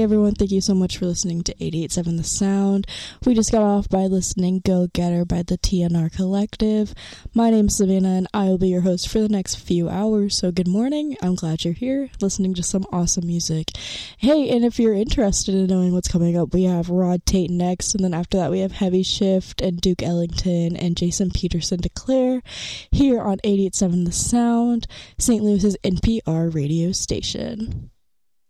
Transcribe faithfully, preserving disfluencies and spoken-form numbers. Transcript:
Hey everyone, thank you so much for listening to eighty-eight point seven The Sound. We just got off by listening Go Getter by the T N R Collective. My name's Savannah and I will be your host for the next few hours, so good morning. I'm glad you're here listening to some awesome music. Hey, and if you're interested in knowing what's coming up, we have Rod Tate next, and then after that we have Heavy Shift and Duke Ellington and Jason Peterson Declare here on eighty-eight point seven The Sound, Saint Louis's N P R radio station.